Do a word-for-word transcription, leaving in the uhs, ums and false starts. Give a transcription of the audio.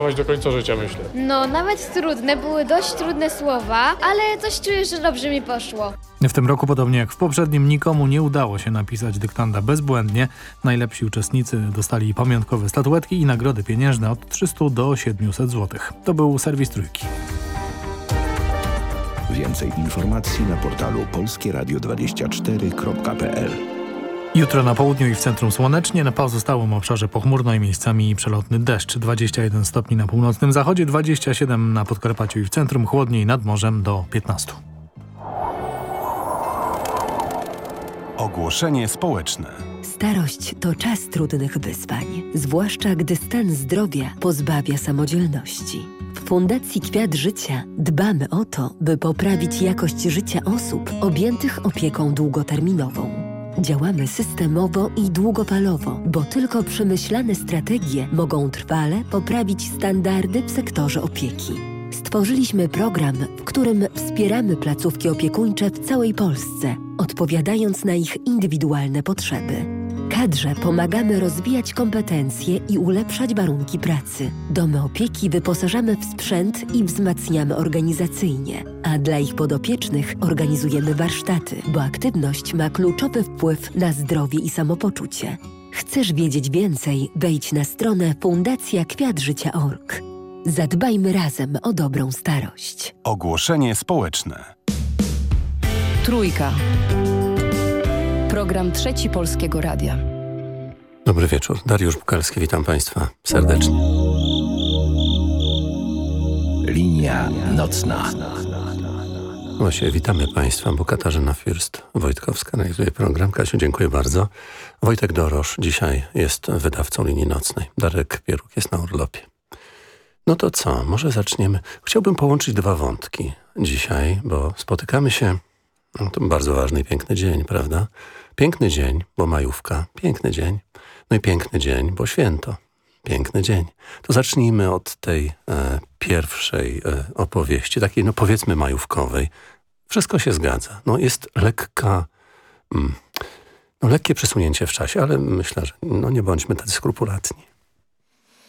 do końca życia, myślę. No, nawet trudne, były dość trudne słowa, ale coś czuję, że dobrze mi poszło. W tym roku, podobnie jak w poprzednim, nikomu nie udało się napisać dyktanda bezbłędnie. Najlepsi uczestnicy dostali pamiątkowe statuetki i nagrody pieniężne od trzystu do siedmiuset złotych. To był serwis Trójki. Więcej informacji na portalu polskie radio dwadzieścia cztery kropka p l. Jutro na południu i w centrum słonecznie, na pozostałym obszarze pochmurno i miejscami przelotny deszcz. dwadzieścia jeden stopni na północnym zachodzie, dwadzieścia siedem na Podkarpaciu i w centrum, chłodniej nad morzem do piętnastu. Ogłoszenie społeczne. Starość to czas trudnych wyzwań, zwłaszcza gdy stan zdrowia pozbawia samodzielności. W Fundacji Kwiat Życia dbamy o to, by poprawić jakość życia osób objętych opieką długoterminową. Działamy systemowo i długofalowo, bo tylko przemyślane strategie mogą trwale poprawić standardy w sektorze opieki. Stworzyliśmy program, w którym wspieramy placówki opiekuńcze w całej Polsce, odpowiadając na ich indywidualne potrzeby. Kadrze pomagamy rozwijać kompetencje i ulepszać warunki pracy. Domy opieki wyposażamy w sprzęt i wzmacniamy organizacyjnie, a dla ich podopiecznych organizujemy warsztaty, bo aktywność ma kluczowy wpływ na zdrowie i samopoczucie. Chcesz wiedzieć więcej? Wejdź na stronę fundacja kwiat życia kropka org. Zadbajmy razem o dobrą starość. Ogłoszenie społeczne. Trójka. Program Trzeci Polskiego Radia. Dobry wieczór. Dariusz Bukalski, witam Państwa serdecznie. Linia nocna. Właśnie witamy Państwa, bo Katarzyna Fürst-Wojtkowska realizuje program. Kasiu, dziękuję bardzo. Wojtek Dorosz dzisiaj jest wydawcą Linii Nocnej. Darek Pieruk jest na urlopie. No to co? Może zaczniemy. Chciałbym połączyć dwa wątki dzisiaj, bo spotykamy się. No to bardzo ważny i piękny dzień, prawda? Piękny dzień, bo majówka. Piękny dzień. No i piękny dzień, bo święto. Piękny dzień. To zacznijmy od tej e, pierwszej e, opowieści, takiej no powiedzmy majówkowej. Wszystko się zgadza. No jest lekka, mm, no lekkie przesunięcie w czasie, ale myślę, że no nie bądźmy tacy skrupulatni.